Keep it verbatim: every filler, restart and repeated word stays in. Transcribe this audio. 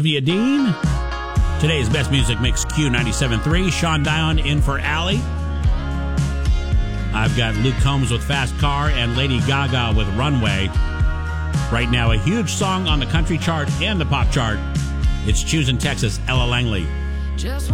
Olivia Dean. Today's Best Music Mix Q ninety-seven point three. Sean Dion in for Allie. I've got Luke Combs with Fast Car and Lady Gaga with Runway. Right now, a huge song on the country chart and the pop chart. It's Choosing Texas, Ella Langley. Just